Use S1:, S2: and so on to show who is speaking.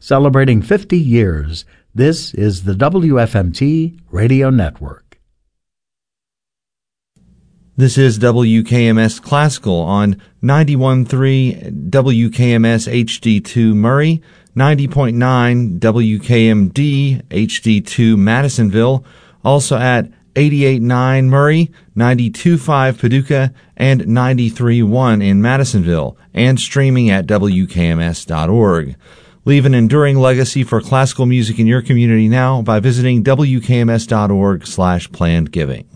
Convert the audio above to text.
S1: celebrating 50 years. This is the WFMT Radio Network.
S2: This is WKMS Classical on 91.3 WKMS HD2 Murray, 90.9 WKMD HD2 Madisonville, also at 88.9 Murray, 92.5 Paducah, and 93.1 in Madisonville, and streaming at WKMS.org. Leave an enduring legacy for classical music in your community now by visiting WKMS.org/planned giving.